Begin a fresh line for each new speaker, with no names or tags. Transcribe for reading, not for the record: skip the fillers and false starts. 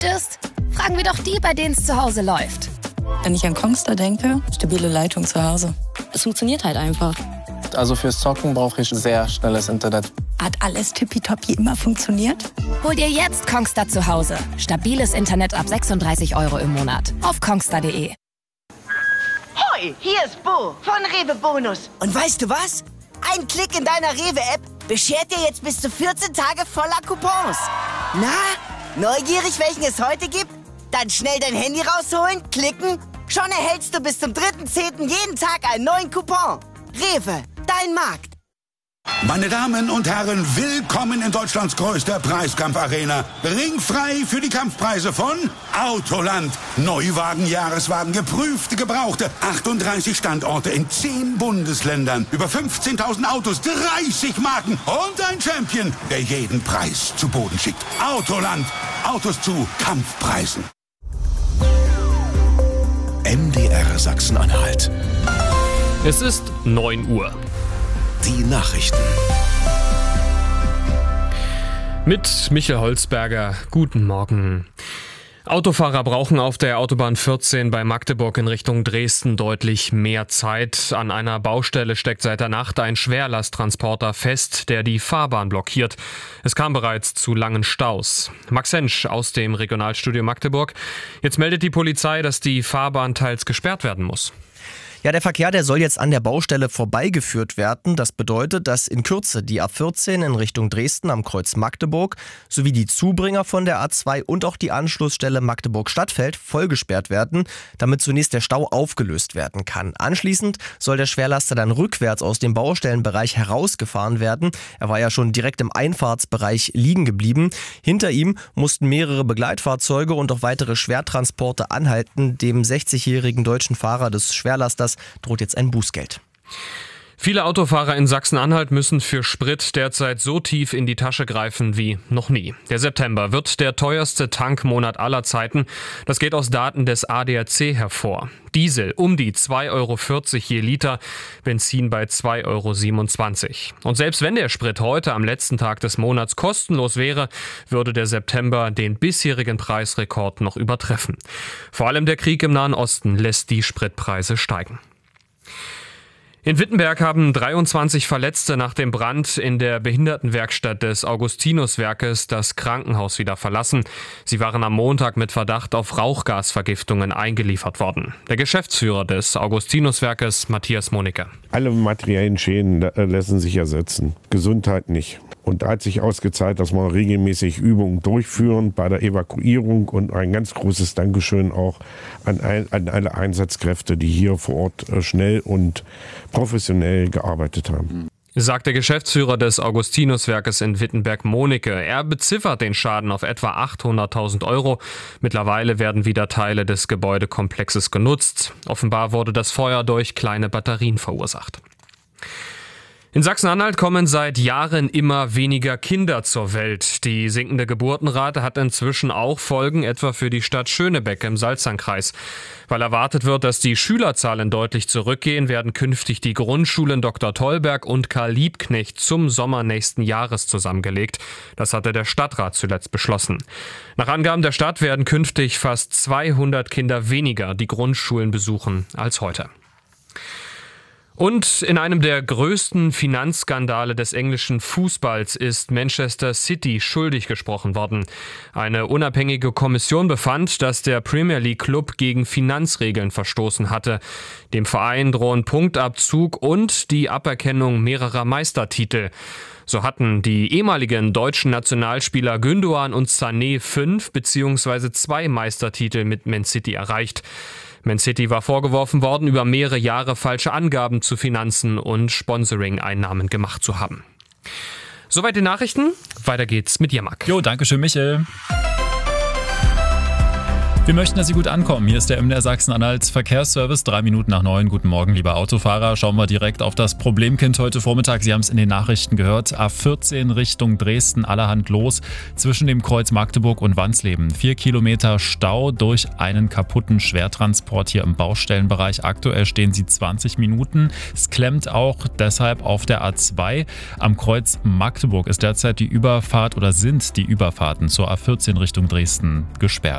möchtest? Fragen wir doch die, bei denen es zu Hause läuft.
Wenn ich an Kongstar denke, stabile Leitung zu Hause. Es funktioniert halt einfach.
Also fürs Zocken brauche ich sehr schnelles Internet.
Hat alles tippitoppi immer funktioniert?
Hol dir jetzt Kongstar zu Hause. Stabiles Internet ab 36 € im Monat. Auf kongstar.de.
Hoi, hier ist Bo von Rewe Bonus. Und weißt du was? Ein Klick in deiner Rewe-App beschert dir jetzt bis zu 14 Tage voller Coupons. Na, neugierig, welchen es heute gibt? Dann schnell dein Handy rausholen, klicken. Schon erhältst du bis zum 3.10. jeden Tag einen neuen Coupon. Rewe, dein Markt.
Meine Damen und Herren, willkommen in Deutschlands größter Preiskampfarena. Ringfrei für die Kampfpreise von Autoland. Neuwagen, Jahreswagen, geprüfte, gebrauchte. 38 Standorte in 10 Bundesländern. Über 15.000 Autos, 30 Marken und ein Champion, der jeden Preis zu Boden schickt. Autoland. Autos zu Kampfpreisen.
MDR Sachsen-Anhalt.
Es ist 9 Uhr.
Die Nachrichten.
Mit Michael Holzberger. Guten Morgen. Autofahrer brauchen auf der Autobahn 14 bei Magdeburg in Richtung Dresden deutlich mehr Zeit. An einer Baustelle steckt seit der Nacht ein Schwerlasttransporter fest, der die Fahrbahn blockiert. Es kam bereits zu langen Staus. Max Hensch aus dem Regionalstudio Magdeburg. Jetzt meldet die Polizei, dass die Fahrbahn teils gesperrt werden muss.
Ja, der Verkehr, der soll jetzt an der Baustelle vorbeigeführt werden. Das bedeutet, dass in Kürze die A14 in Richtung Dresden am Kreuz Magdeburg sowie die Zubringer von der A2 und auch die Anschlussstelle Magdeburg-Stadtfeld vollgesperrt werden, damit zunächst der Stau aufgelöst werden kann. Anschließend soll der Schwerlaster dann rückwärts aus dem Baustellenbereich herausgefahren werden. Er war ja schon direkt im Einfahrtsbereich liegen geblieben. Hinter ihm mussten mehrere Begleitfahrzeuge und auch weitere Schwertransporte anhalten. Dem 60-jährigen deutschen Fahrer des Schwerlasters droht jetzt ein Bußgeld.
Viele Autofahrer in Sachsen-Anhalt müssen für Sprit derzeit so tief in die Tasche greifen wie noch nie. Der September wird der teuerste Tankmonat aller Zeiten. Das geht aus Daten des ADAC hervor. Diesel um die 2,40 € je Liter, Benzin bei 2,27 €. Und selbst wenn der Sprit heute am letzten Tag des Monats kostenlos wäre, würde der September den bisherigen Preisrekord noch übertreffen. Vor allem der Krieg im Nahen Osten lässt die Spritpreise steigen. In Wittenberg haben 23 Verletzte nach dem Brand in der Behindertenwerkstatt des Augustinuswerkes das Krankenhaus wieder verlassen. Sie waren am Montag mit Verdacht auf Rauchgasvergiftungen eingeliefert worden. Der Geschäftsführer des Augustinuswerkes, Matthias Monicke.
Alle materiellen Schäden lassen sich ersetzen, Gesundheit nicht. Und da hat sich ausgezahlt, dass wir regelmäßig Übungen durchführen bei der Evakuierung und ein ganz großes Dankeschön auch an alle Einsatzkräfte, die hier vor Ort schnell und professionell gearbeitet haben.
Sagt der Geschäftsführer des Augustinuswerkes in Wittenberg, Monicke. Er beziffert den Schaden auf etwa 800.000 €. Mittlerweile werden wieder Teile des Gebäudekomplexes genutzt. Offenbar wurde das Feuer durch kleine Batterien verursacht. In Sachsen-Anhalt kommen seit Jahren immer weniger Kinder zur Welt. Die sinkende Geburtenrate hat inzwischen auch Folgen, etwa für die Stadt Schönebeck im Salzernkreis. Weil erwartet wird, dass die Schülerzahlen deutlich zurückgehen, werden künftig die Grundschulen Dr. Tollberg und Karl Liebknecht zum Sommer nächsten Jahres zusammengelegt. Das hatte der Stadtrat zuletzt beschlossen. Nach Angaben der Stadt werden künftig fast 200 Kinder weniger die Grundschulen besuchen als heute. Und in einem der größten Finanzskandale des englischen Fußballs ist Manchester City schuldig gesprochen worden. Eine unabhängige Kommission befand, dass der Premier League Club gegen Finanzregeln verstoßen hatte. Dem Verein drohen Punktabzug und die Aberkennung mehrerer Meistertitel. So hatten die ehemaligen deutschen Nationalspieler Gündoğan und Sané 5 bzw. 2 Meistertitel mit Man City erreicht. Man City war vorgeworfen worden, über mehrere Jahre falsche Angaben zu Finanzen und Sponsoring-Einnahmen gemacht zu haben. Soweit die Nachrichten. Weiter geht's mit Jamak.
Jo, danke schön, Michael. Wir möchten, dass Sie gut ankommen. Hier ist der MDR Sachsen-Anhalt Verkehrsservice. 3 Minuten nach 9. Guten Morgen, liebe Autofahrer. Schauen wir direkt auf das Problemkind heute Vormittag. Sie haben es in den Nachrichten gehört. A14 Richtung Dresden, allerhand los. Zwischen dem Kreuz Magdeburg und Wansleben. 4 Kilometer Stau durch einen kaputten Schwertransport hier im Baustellenbereich. Aktuell stehen Sie 20 Minuten. Es klemmt auch deshalb auf der A2. Am Kreuz Magdeburg ist derzeit die Überfahrt oder sind die Überfahrten zur A14 Richtung Dresden gesperrt.